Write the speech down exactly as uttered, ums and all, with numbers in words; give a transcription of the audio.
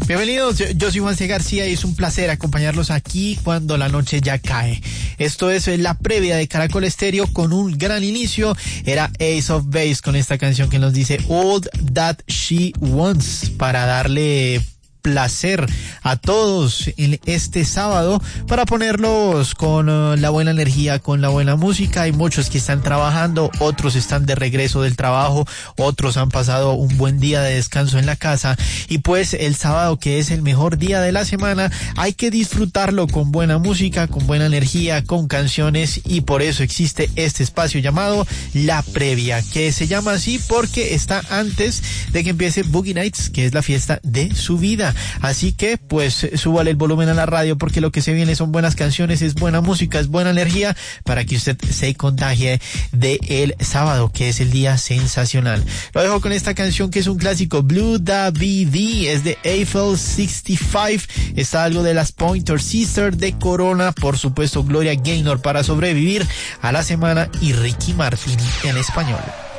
Bienvenidos, yo, yo soy Juan C. García y es un placer acompañarlos aquí cuando la noche ya cae. Esto es la previa de Caracol Estéreo con un gran inicio. Era Ace of Base con esta canción que nos dice All That She Wants, para darle placer a todos en este sábado, para ponerlos con uh, la buena energía, con la buena música. Hay muchos que están trabajando, otros están de regreso del trabajo, otros han pasado un buen día de descanso en la casa, y pues el sábado, que es el mejor día de la semana, hay que disfrutarlo con buena música, con buena energía, con canciones, y por eso existe este espacio llamado La Previa, que se llama así porque está antes de que empiece Boogie Nights, que es la fiesta de su vida. Así que pues súbale el volumen a la radio, porque lo que se viene son buenas canciones, es buena música, es buena energía, para que usted se contagie de el sábado, que es el día sensacional. Lo dejo con esta canción que es un clásico, Blue Da B D, es de Eiffel sesenta y cinco, está algo de las Pointer Sisters, de Corona, por supuesto Gloria Gaynor para sobrevivir a la semana, y Ricky Martin en español.